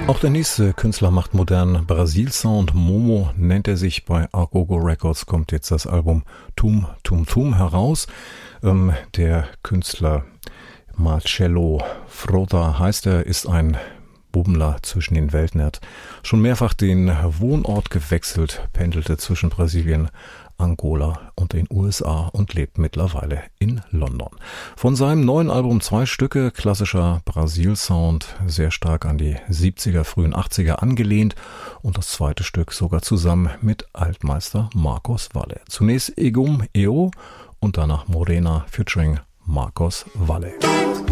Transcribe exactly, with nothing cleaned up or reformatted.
Auch der nächste Künstler macht modern Brasil-Sound. Momo nennt er sich. Bei Agogo Records kommt jetzt das Album Tum Tum Tum heraus. Ähm, der Künstler Marcelo Frota heißt er, ist ein Bummler zwischen den Welten. Er hat schon mehrfach den Wohnort gewechselt, pendelte zwischen Brasilien, Angola und den U S A und lebt mittlerweile in London. Von seinem neuen Album zwei Stücke, klassischer Brasil-Sound, sehr stark an die siebziger, frühen achtziger angelehnt, und das zweite Stück sogar zusammen mit Altmeister Marcos Valle. Zunächst Egum Eo und danach Morena featuring Marcos Valle.